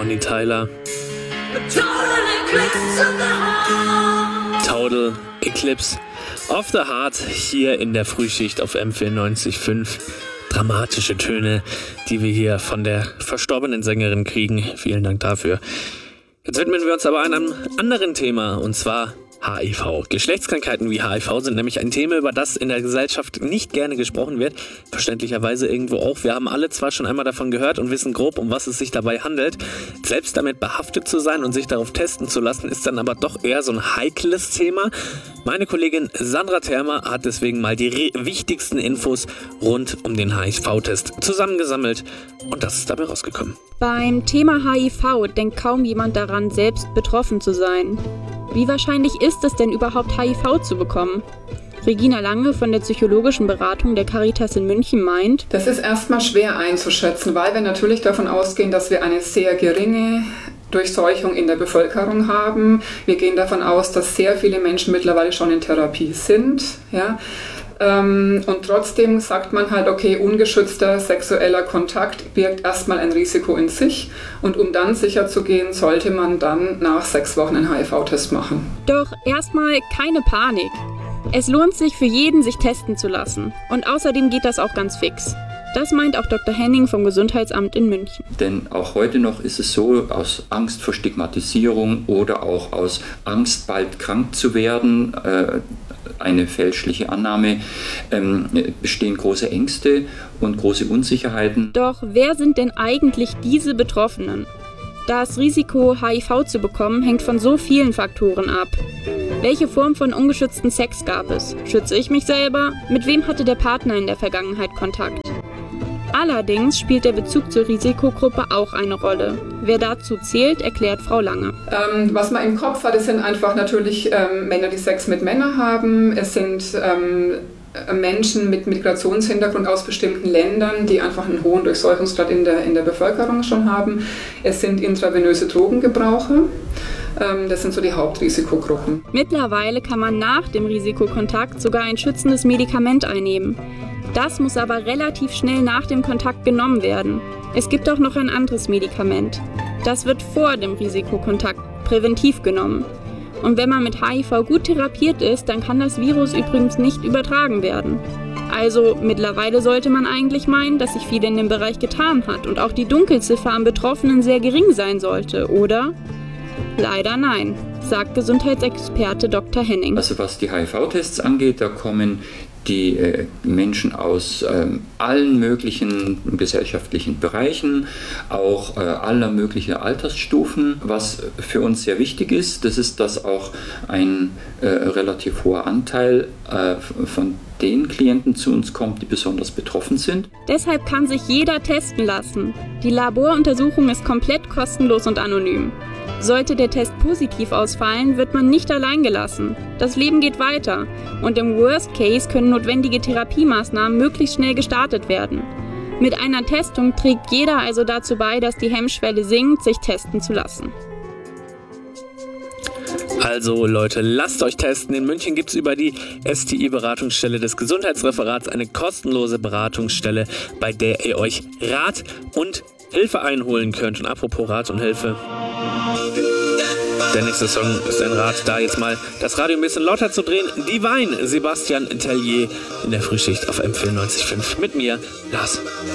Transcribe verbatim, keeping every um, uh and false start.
Bonnie Tyler. Total Eclipse of the Heart hier in der Frühschicht auf M vierundneunzig Komma fünf. Dramatische Töne, die wir hier von der verstorbenen Sängerin kriegen. Vielen Dank dafür. Jetzt widmen wir uns aber einem anderen Thema, und zwar H I V. Geschlechtskrankheiten wie H I V sind nämlich ein Thema, über das in der Gesellschaft nicht gerne gesprochen wird. Verständlicherweise irgendwo auch. Wir haben alle zwar schon einmal davon gehört und wissen grob, um was es sich dabei handelt. Selbst damit behaftet zu sein und sich darauf testen zu lassen, ist dann aber doch eher so ein heikles Thema. Meine Kollegin Sandra Thermer hat deswegen mal die re- wichtigsten Infos rund um den H I V-Test zusammengesammelt und das ist dabei rausgekommen. Beim Thema H I V denkt kaum jemand daran, selbst betroffen zu sein. Wie wahrscheinlich ist es denn überhaupt, H I V zu bekommen? Regina Lange von der psychologischen Beratung der Caritas in München meint: Das ist erstmal schwer einzuschätzen, weil wir natürlich davon ausgehen, dass wir eine sehr geringe Durchseuchung in der Bevölkerung haben. Wir gehen davon aus, dass sehr viele Menschen mittlerweile schon in Therapie sind. Ja. Und trotzdem sagt man halt, okay, ungeschützter sexueller Kontakt birgt erstmal ein Risiko in sich. Und um dann sicher zu gehen, sollte man dann nach sechs Wochen einen H I V-Test machen. Doch erstmal keine Panik. Es lohnt sich für jeden, sich testen zu lassen. Und außerdem geht das auch ganz fix. Das meint auch Doktor Henning vom Gesundheitsamt in München. Denn auch heute noch ist es so, aus Angst vor Stigmatisierung oder auch aus Angst, bald krank zu werden, äh, eine fälschliche Annahme, ähm, bestehen große Ängste und große Unsicherheiten. Doch wer sind denn eigentlich diese Betroffenen? Das Risiko, H I V zu bekommen, hängt von so vielen Faktoren ab. Welche Form von ungeschützten Sex gab es? Schütze ich mich selber? Mit wem hatte der Partner in der Vergangenheit Kontakt? Allerdings spielt der Bezug zur Risikogruppe auch eine Rolle. Wer dazu zählt, erklärt Frau Lange. Ähm, was man im Kopf hat, es sind einfach natürlich ähm, Männer, die Sex mit Männern haben. Es sind ähm, Menschen mit Migrationshintergrund aus bestimmten Ländern, die einfach einen hohen Durchseuchungsgrad in der, in der Bevölkerung schon haben. Es sind intravenöse Drogengebraucher. Ähm, das sind so die Hauptrisikogruppen. Mittlerweile kann man nach dem Risikokontakt sogar ein schützendes Medikament einnehmen. Das muss aber relativ schnell nach dem Kontakt genommen werden. Es gibt auch noch ein anderes Medikament. Das wird vor dem Risikokontakt präventiv genommen. Und wenn man mit H I V gut therapiert ist, dann kann das Virus übrigens nicht übertragen werden. Also mittlerweile sollte man eigentlich meinen, dass sich viel in dem Bereich getan hat und auch die Dunkelziffer am Betroffenen sehr gering sein sollte, oder? Leider nein, sagt Gesundheitsexperte Doktor Henning. Also was die H I V-Tests angeht, da kommen die äh, Menschen aus ähm, allen möglichen gesellschaftlichen Bereichen, auch äh, aller möglichen Altersstufen. Was für uns sehr wichtig ist, das ist, dass auch ein äh, relativ hoher Anteil äh, von den Klienten zu uns kommt, die besonders betroffen sind. Deshalb kann sich jeder testen lassen. Die Laboruntersuchung ist komplett kostenlos und anonym. Sollte der Test positiv ausfallen, wird man nicht allein gelassen. Das Leben geht weiter und im Worst Case können notwendige Therapiemaßnahmen möglichst schnell gestartet werden. Mit einer Testung trägt jeder also dazu bei, dass die Hemmschwelle sinkt, sich testen zu lassen. Also Leute, lasst euch testen. In München gibt es über die S T I-Beratungsstelle des Gesundheitsreferats eine kostenlose Beratungsstelle, bei der ihr euch Rat und Hilfe einholen könnt. Und apropos Rat und Hilfe, der nächste Song ist ein Rat, da jetzt mal das Radio ein bisschen lauter zu drehen. Divine, Sebastian Tellier in der Frühschicht auf M vierundneunzig Komma fünf mit mir, Lars.